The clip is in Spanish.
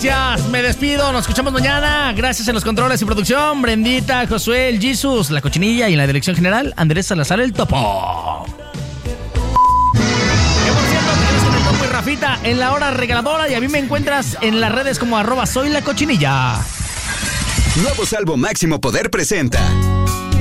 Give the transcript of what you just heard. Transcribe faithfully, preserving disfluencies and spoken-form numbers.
gracias. Me despido. Nos escuchamos mañana. Gracias en los controles y producción. Brendita, Josué, el Jesus, la Cochinilla y en la dirección general, Andrés Salazar, el Topo. Que por cierto, te quedas con el Topo y Rafita en la hora regaladora. Y a mí me encuentras en las redes como arroba soy la Cochinilla. Nuevo Salvo Máximo Poder presenta